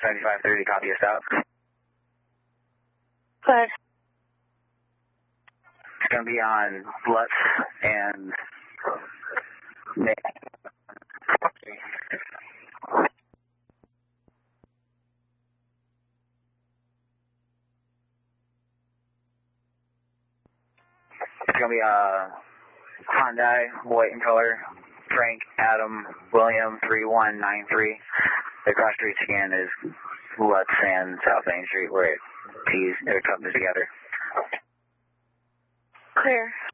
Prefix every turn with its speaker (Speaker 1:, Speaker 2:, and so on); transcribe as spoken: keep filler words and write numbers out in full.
Speaker 1: seventy-five thirty, copy us out.
Speaker 2: Clear.
Speaker 1: It's going to be on Lutz and Nick. It's going to be a Hyundai, white in color, Frank Adam William three one nine three. The cross street scan is Lutz and South Main Street where it tees, it comes together.
Speaker 2: Clear.